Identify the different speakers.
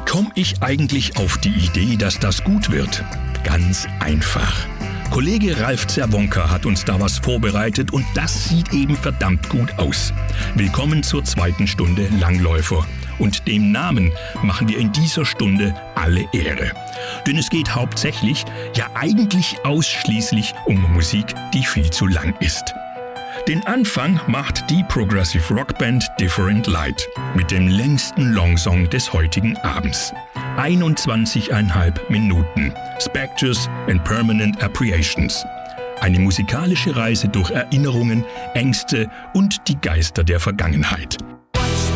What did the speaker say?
Speaker 1: komme ich eigentlich auf die Idee, dass das gut wird? Ganz einfach. Kollege Ralf Zerwonka hat uns da was vorbereitet und das sieht eben verdammt gut aus. Willkommen zur 2. Stunde Langläufer. Und dem Namen machen wir in dieser Stunde alle Ehre. Denn es geht hauptsächlich, ja eigentlich ausschließlich um Musik, die viel zu lang ist. Den Anfang macht die Progressive Rockband Different Light mit dem längsten Longsong des heutigen Abends. 21,5 Minuten. Spectres and Permanent Apprehensions. Eine musikalische Reise durch Erinnerungen, Ängste und die Geister der Vergangenheit.